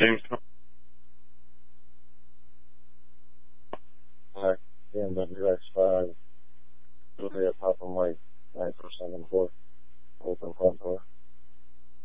James. Hi, BMW X5. It'll be a top of my 9% in 4. Open front door.